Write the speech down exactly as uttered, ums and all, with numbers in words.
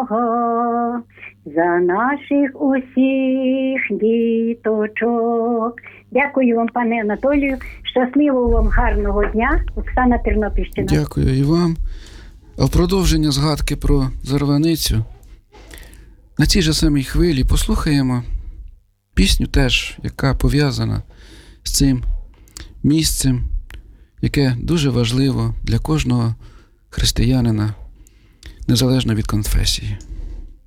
Бога, за наших усіх діточок. Дякую вам, пане Анатолію. Щасливого вам, гарного дня. Оксана, Тернопільщина. Дякую і вам. А в продовження згадки про Зарваницю на цій же самій хвилі послухаємо пісню теж, яка пов'язана з цим місцем, яке дуже важливо для кожного християнина, незалежно від конфесії.